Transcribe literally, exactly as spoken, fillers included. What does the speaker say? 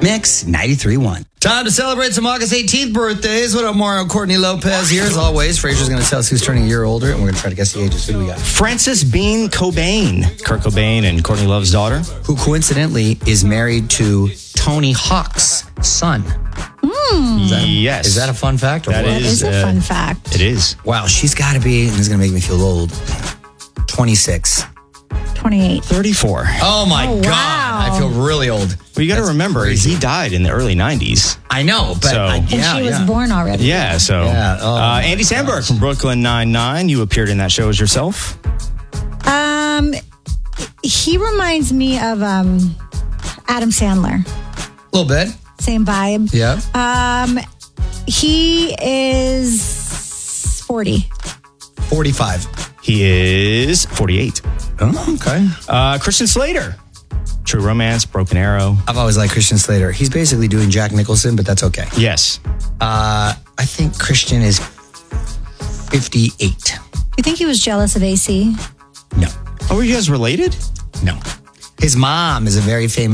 Mix ninety-three point one. Time to celebrate some August eighteenth birthdays. What up, Mario Courtney Lopez here? As always, Fraser's going to tell us who's turning a year older, and we're going to try to guess the ages. Who do we got? Frances Bean Cobain. Kurt Cobain and Courtney Love's daughter. Who coincidentally is married to Tony Hawk's son. Mm. Is that, yes. Is that a fun fact? Or That what? That is, is a uh, fun fact. It is. Wow, she's got to be, and this is going to make me feel old, twenty-six. twenty-eight. thirty-four. Oh, my Oh, God. wow. I feel really old. Well, you got to That's remember, crazy. he died in the early nineties. I know, but So- I, And yeah, And she was yeah. born already. Yeah, so. Yeah, oh uh, my Andy Samberg gosh. from Brooklyn Nine-Nine. You appeared in that show as yourself. Um, he reminds me of um, Adam Sandler. A little bit. Same vibe. Yeah. Um, he is forty. forty-five. He is forty-eight. Oh, okay. Uh, Christian Slater. True Romance, Broken Arrow. I've always liked Christian Slater. He's basically doing Jack Nicholson, but that's okay. Yes. Uh, I think Christian is fifty-eight. You think he was jealous of A C? No. Oh, are you guys related? No. His mom is a very famous